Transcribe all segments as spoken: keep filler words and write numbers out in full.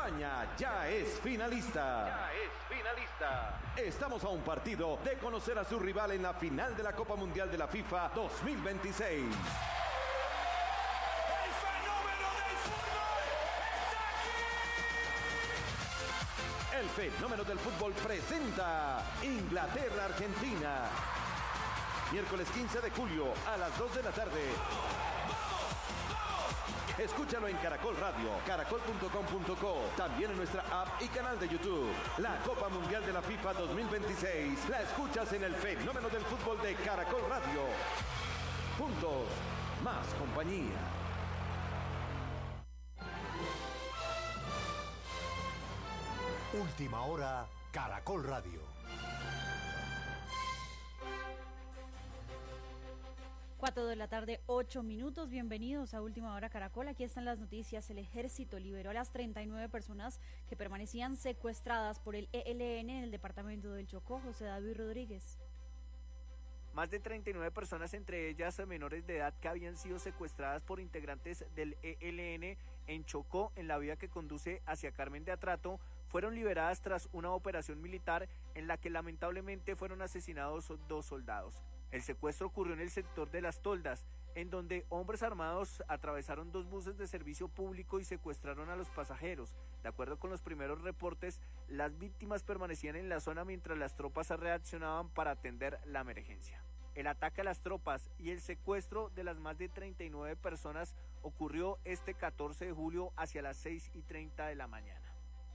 España ya es finalista. Ya es finalista. Estamos a un partido de conocer a su rival en la final de la Copa Mundial de la FIFA dos mil veintiséis. ¡El fenómeno del fútbol está aquí! El fenómeno del fútbol presenta Inglaterra-Argentina. Miércoles quince de julio a las dos de la tarde. Escúchalo en Caracol Radio, caracol punto com punto co, también en nuestra app y canal de YouTube. La Copa Mundial de la FIFA dos mil veintiséis la escuchas en el fenómeno del fútbol de Caracol Radio. Juntos, más compañía. Última hora, Caracol Radio. Cuatro de la tarde, ocho minutos. Bienvenidos a Última Hora Caracol. Aquí están las noticias. El ejército liberó a las treinta y nueve personas que permanecían secuestradas por el E L N en el departamento del Chocó. José David Rodríguez. Más de treinta y nueve personas, entre ellas menores de edad, que habían sido secuestradas por integrantes del E L N en Chocó, en la vía que conduce hacia Carmen de Atrato, fueron liberadas tras una operación militar en la que lamentablemente fueron asesinados dos soldados. El secuestro ocurrió en el sector de Las Toldas, en donde hombres armados atravesaron dos buses de servicio público y secuestraron a los pasajeros. De acuerdo con los primeros reportes, las víctimas permanecían en la zona mientras las tropas reaccionaban para atender la emergencia. El ataque a las tropas y el secuestro de las más de treinta y nueve personas ocurrió este catorce de julio hacia las seis y treinta de la mañana.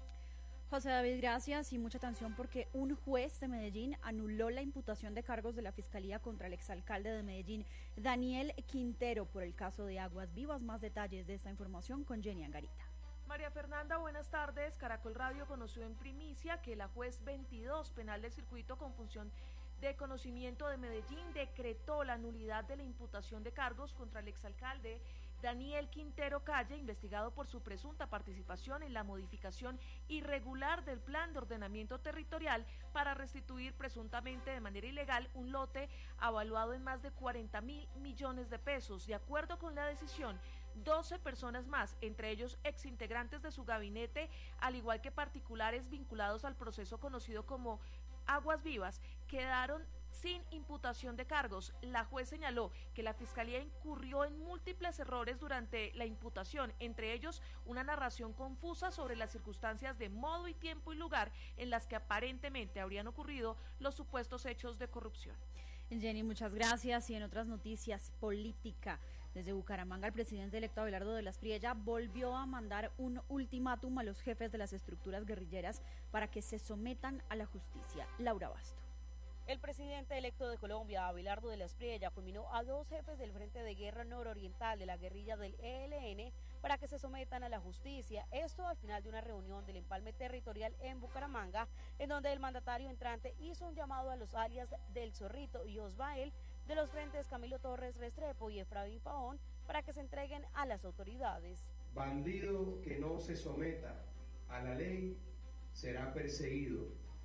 José David, gracias y mucha atención porque un juez de Medellín anuló la imputación de cargos de la Fiscalía contra el exalcalde de Medellín, Daniel Quintero, por el caso de Aguas Vivas. Más detalles de esta información con Jenny Angarita. María Fernanda, buenas tardes. Caracol Radio conoció en primicia que la juez veintidós penal del circuito con función de conocimiento de Medellín decretó la nulidad de la imputación de cargos contra el exalcalde Daniel Quintero Calle, investigado por su presunta participación en la modificación irregular del plan de ordenamiento territorial para restituir presuntamente de manera ilegal un lote avaluado en más de cuarenta mil millones de pesos. De acuerdo con la decisión, doce personas más, entre ellos exintegrantes de su gabinete, al igual que particulares vinculados al proceso conocido como Aguas Vivas, quedaron sin imputación de cargos. La juez señaló que la Fiscalía incurrió en múltiples errores durante la imputación, entre ellos una narración confusa sobre las circunstancias de modo y tiempo y lugar en las que aparentemente habrían ocurrido los supuestos hechos de corrupción. Jenny, muchas gracias. Y en otras noticias, política. Desde Bucaramanga, el presidente electo Abelardo de la Espriella volvió a mandar un ultimátum a los jefes de las estructuras guerrilleras para que se sometan a la justicia. Laura Basto. El presidente electo de Colombia, Abelardo de la Espriella, culminó a dos jefes del Frente de Guerra Nororiental de la guerrilla del E L N para que se sometan a la justicia. Esto al final de una reunión del empalme territorial en Bucaramanga, en donde el mandatario entrante hizo un llamado a los alias del Zorrito y Osbael de los frentes Camilo Torres Restrepo y Efraín Pavón para que se entreguen a las autoridades. Bandido que no se someta a la ley será perseguido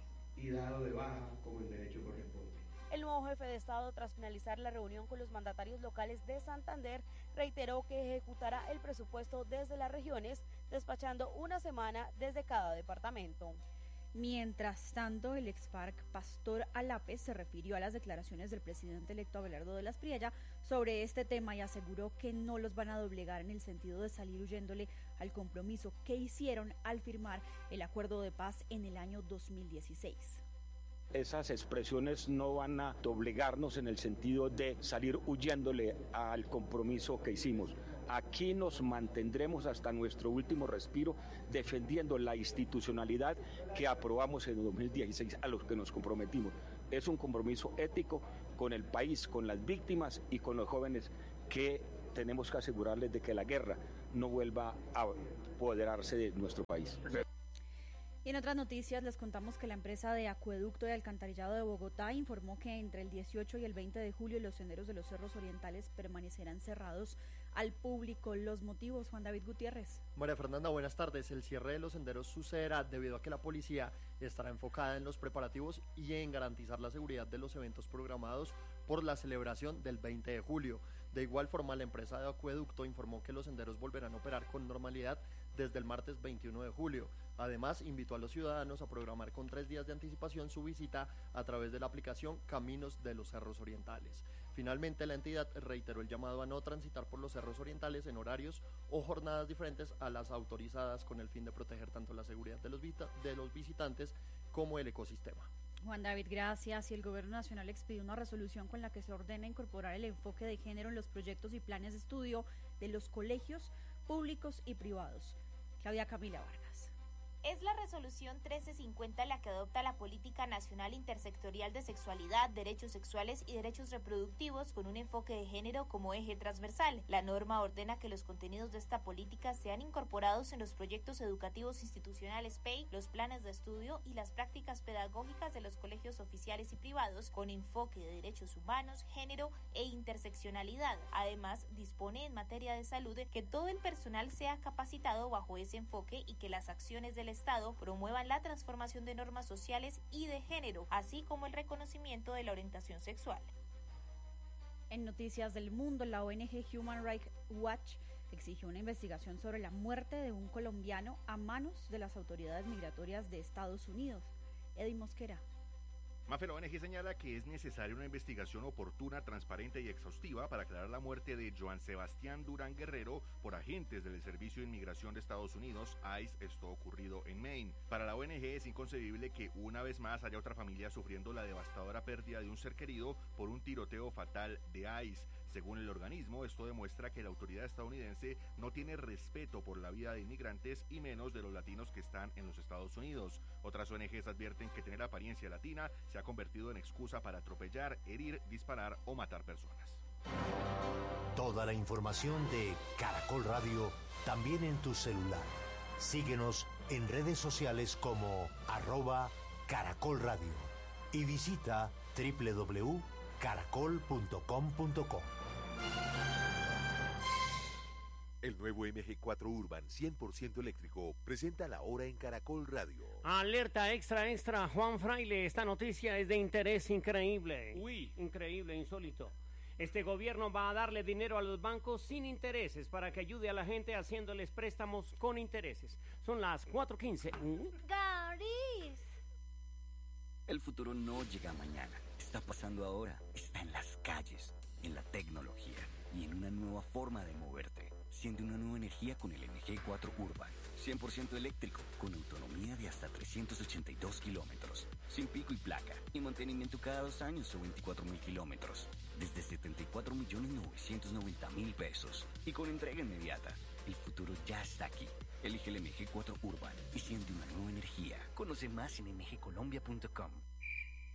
y dado de baja como el derecho corresponde. El nuevo jefe de Estado, tras finalizar la reunión con los mandatarios locales de Santander, reiteró que ejecutará el presupuesto desde las regiones, despachando una semana desde cada departamento. Mientras tanto, el exparc Pastor Alape se refirió a las declaraciones del presidente electo Abelardo de la Espriella sobre este tema y aseguró que no los van a doblegar en el sentido de salir huyéndole al compromiso que hicieron al firmar el acuerdo de paz en el año dos mil dieciséis. Esas expresiones no van a doblegarnos en el sentido de salir huyéndole al compromiso que hicimos. Aquí nos mantendremos hasta nuestro último respiro defendiendo la institucionalidad que aprobamos en dos mil dieciséis, a los que nos comprometimos. Es un compromiso ético con el país, con las víctimas y con los jóvenes, que tenemos que asegurarles de que la guerra no vuelva a apoderarse de nuestro país. Y en otras noticias les contamos que la empresa de acueducto y alcantarillado de Bogotá informó que entre el dieciocho y el veinte de julio los senderos de los cerros orientales permanecerán cerrados al público. Los motivos, Juan David Gutiérrez. María Fernanda, buenas tardes. El cierre de los senderos sucederá debido a que la policía estará enfocada en los preparativos y en garantizar la seguridad de los eventos programados por la celebración del veinte de julio. De igual forma, la empresa de acueducto informó que los senderos volverán a operar con normalidad desde el martes veintiuno de julio. Además, invitó a los ciudadanos a programar con tres días de anticipación su visita a través de la aplicación Caminos de los Cerros Orientales. Finalmente, la entidad reiteró el llamado a no transitar por los cerros orientales en horarios o jornadas diferentes a las autorizadas, con el fin de proteger tanto la seguridad de los, de los visitantes como el ecosistema. Juan David, gracias. Y el Gobierno Nacional expidió una resolución con la que se ordena incorporar el enfoque de género en los proyectos y planes de estudio de los colegios públicos y privados. Claudia Camila Vargas. Es la resolución trece cincuenta la que adopta la Política Nacional Intersectorial de Sexualidad, Derechos Sexuales y Derechos Reproductivos con un enfoque de género como eje transversal. La norma ordena que los contenidos de esta política sean incorporados en los proyectos educativos institucionales P E I, los planes de estudio y las prácticas pedagógicas de los colegios oficiales y privados con enfoque de derechos humanos, género e interseccionalidad. Además, dispone en materia de salud que todo el personal sea capacitado bajo ese enfoque y que las acciones del Estado promuevan la transformación de normas sociales y de género, así como el reconocimiento de la orientación sexual. En noticias del mundo, la O N G Human Rights Watch exigió una investigación sobre la muerte de un colombiano a manos de las autoridades migratorias de Estados Unidos. Eddie Mosquera. Mafe, la O N G señala que es necesaria una investigación oportuna, transparente y exhaustiva para aclarar la muerte de Joan Sebastián Durán Guerrero por agentes del Servicio de Inmigración de Estados Unidos, I C E, esto ocurrido en Maine. Para la O N G es inconcebible que una vez más haya otra familia sufriendo la devastadora pérdida de un ser querido por un tiroteo fatal de I C E. Según el organismo, esto demuestra que la autoridad estadounidense no tiene respeto por la vida de inmigrantes y menos de los latinos que están en los Estados Unidos. Otras O N Ges advierten que tener apariencia latina se ha convertido en excusa para atropellar, herir, disparar o matar personas. Toda la información de Caracol Radio también en tu celular. Síguenos en redes sociales como arroba Caracol Radio y visita doble u doble u doble u punto caracol punto com punto co. El nuevo M G cuatro Urban cien por ciento eléctrico presenta la hora en Caracol Radio. Alerta extra, extra, Juan Fraile, esta noticia es de interés increíble. Uy, increíble, insólito. Este gobierno va a darle dinero a los bancos sin intereses para que ayude a la gente haciéndoles préstamos con intereses. Son las cuatro quince. ¡Garis! El futuro no llega mañana, está pasando ahora, está en las calles, en la tecnología y en una nueva forma de moverte. Siente una nueva energía con el M G cuatro Urban, cien por ciento eléctrico, con autonomía de hasta trescientos ochenta y dos kilómetros, sin pico y placa, y mantenimiento cada dos años o veinticuatro mil kilómetros, desde setenta y cuatro millones novecientos noventa mil pesos, y con entrega inmediata. El futuro ya está aquí. Elige el M G cuatro Urban y siente una nueva energía. Conoce más en m g colombia punto com.